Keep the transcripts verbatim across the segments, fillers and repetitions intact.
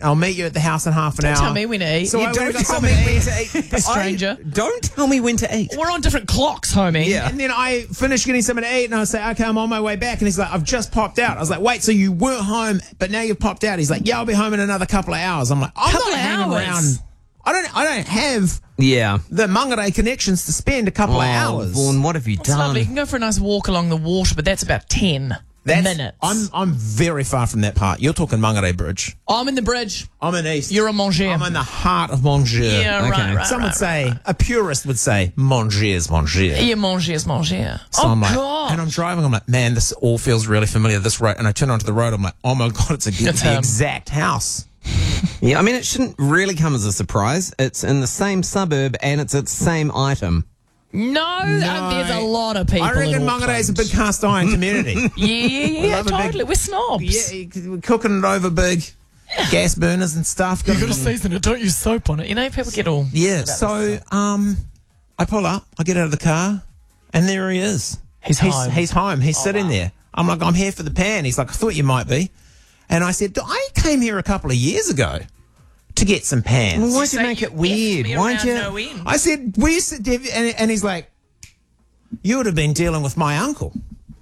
I'll meet you at the house in half an Don't hour. tell me when to eat. So You I don't went and got tell something me to when eat. to eat. Stranger. I- don't tell me when to eat. We're on different clocks, homie. Yeah. And then I finished getting something to eat, and I say, okay, I'm on my way back. And he's like, I've just popped out. I was like, wait, so you weren't home, but now you've popped out? He's like, yeah, I'll be home in another couple of hours. I'm like, I'm Couple not of hanging hours? around. I don't, I don't have Yeah. the Mangere connections to spend a couple Oh, of hours. Vaughan, what have you It's lovely. You done? can go for a nice walk along the water, but that's about ten That's, minutes. I'm, I'm very far from that part. You're talking Mangere Bridge. I'm in the bridge. I'm in East. You're a Manger. I'm in the heart of Manger. Yeah, Okay. right, right. Some right, would say, a purist would say, Manger is Manger. Yeah, Manger is Manger. So Oh, I'm like, God. and I'm driving, I'm like, man, this all feels really familiar, this road. And I turn onto the road, I'm like, oh my God, it's, a, It's the him. exact house. Yeah, I mean, it shouldn't really come as a surprise. It's in the same suburb and it's its same item. No, uh, there's a lot of people. I reckon in Mangere is a Auckland. big cast iron community. Yeah, yeah, yeah, love a big- totally. We're snobs. Yeah, we're cooking it over big gas burners and stuff. You've got to season it. Don't use soap on it. You know, people get all. Yeah, so um, I pull up, I get out of the car, and there he is. He's he's home. He's home. He's Oh, sitting wow. there. I'm like, I'm here for the pan. He's like, I thought you might be. And I said, I came here a couple of years ago to get some pans. Well, why'd you Say make you it weird? effed me Why'd around you? no end. I said, we used to, and, and he's like, you would have been dealing with my uncle.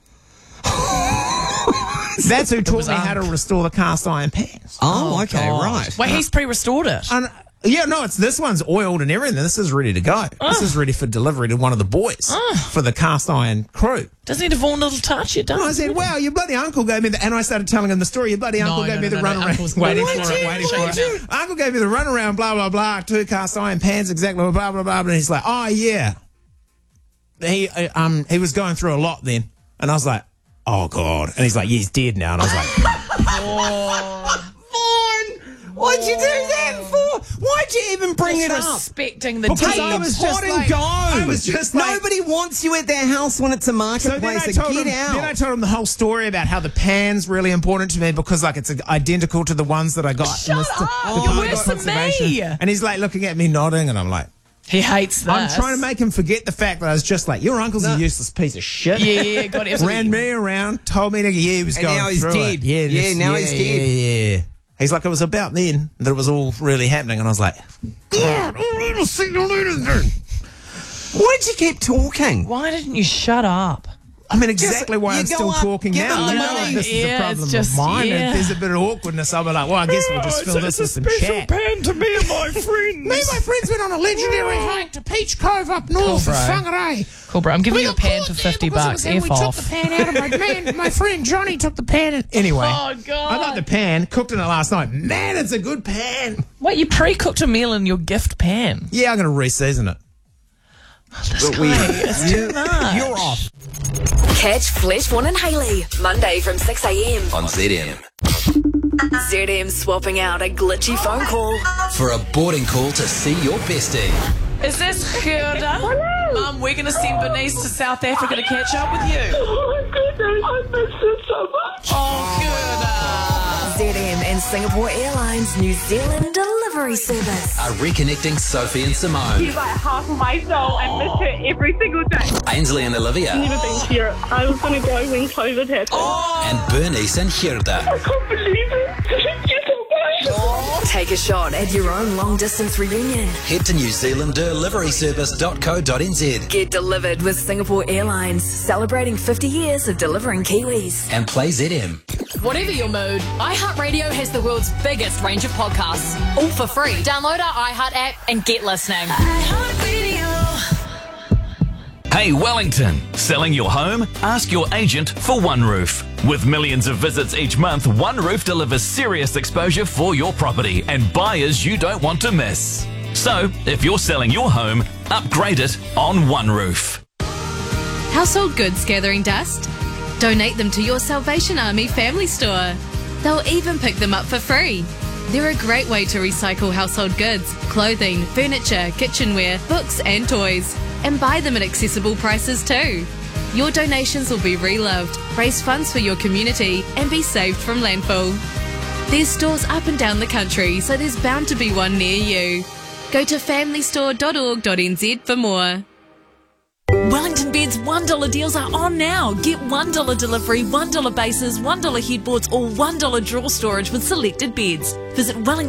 That's who taught was me how to Unc. restore the cast iron pans. Oh, okay, God. right. Well, he's pre-restored it. And, yeah, no, it's this one's oiled and everything. This is ready to go. This is ready for delivery to one of the boys for the cast iron crew. Doesn't need a Vaughan little touch. It And I does. said, wow, your bloody uncle gave me the... And I started telling him the story. Your bloody uncle No, gave no, me no, the no, runaround. uncle's- Waiting Why'd for it, you? waiting for Why'd it. Uncle gave me the runaround, blah, blah, blah, two cast iron pans, exactly, blah, blah, blah. And he's like, oh, yeah. He, uh, um, he was going through a lot then. And I was like, oh, God. And he's like, yeah, he's dead now. And I was like... Vaughn, what'd you do that for? Why'd you even bring it up? Respecting the Because deed. I was just Pot and like- go. I was just like- Nobody wants you at their house when it's a So then marketplace. I So told get him. out. Then I told him the whole story about how the pan's really important to me because like it's identical to the ones that I got. Shut in this up! the You're Parliament worse than Conservation. me. And he's like looking at me nodding, and I'm like, He hates that. I'm trying to make him forget the fact that I was just like, your uncle's a useless piece of shit. Yeah, yeah, got it. Ran me around, told me to yeah, he was And going now he's through dead. it. Yeah, Yeah, this- now yeah, he's yeah, dead. Yeah, yeah. He's like, it was about then that it was all really happening, and I was like, God, I don't need to see no anything. Why'd you keep talking? Why didn't you shut up? I mean, exactly why you I'm go still up, talking give now. him You the know, money. this is Yeah, a problem it's just- of mine. yeah. And there's a bit of awkwardness. I'll be like, well, I guess we'll just fill this with some chat. pan to me and my friends. Me and my friends went on a legendary hike to Peach Cove up north Cool, of bro. Whangarei. Cool, bro. I'm giving We you a got pan caught for there fifty because it bucks. was there. F We off. took the pan out of my man. My friend Johnny took the pan. And, anyway, Oh, God. I got the pan, cooked in it last night. Man, it's a good pan. Wait, you pre-cooked a meal in your gift pan? Yeah, I'm going to re-season it. This guy, it's too much. You're off. Catch Flesh, Vaughan and Hayley, Monday from six a.m. on Z M. Z M swapping out a glitchy phone call. For a boarding call to see your bestie. Is this Gerda? Mum, we're going to send Bernice to South Africa to catch up with you. Oh my goodness, I miss it so much. Oh, Z M and Singapore Airlines New Zealand delivery service. Are reconnecting Sophie and Simone. She's like half of my soul. I miss her every single day. Ainsley and Olivia. Never been to Europe. I was going to go when COVID happened. And Bernice and Gerda. I can't believe it. You're so much. Take a shot at your own long distance reunion. Head to new zealand delivery service dot co dot n z Get delivered with Singapore Airlines, celebrating fifty years of delivering Kiwis. and play Z M. Whatever your mood, iHeartRadio has the world's biggest range of podcasts, all for free. Download our iHeart app and get listening. Hey Wellington, selling your home? Ask your agent for OneRoof. With millions of visits each month, OneRoof delivers serious exposure for your property and buyers you don't want to miss. So, if you're selling your home, upgrade it on OneRoof. Household goods gathering dust? Donate them to your Salvation Army family store. They'll even pick them up for free. They're a great way to recycle household goods, clothing, furniture, kitchenware, books and toys, and buy them at accessible prices too. Your donations will be reloved, raise funds for your community, and be saved from landfill. There's stores up and down the country, so there's bound to be one near you. Go to family store dot org dot n z for more. Wellington Beds one dollar deals are on now. Get one dollar delivery, one dollar bases, one dollar headboards, or one dollar drawer storage with selected beds. Visit Wellington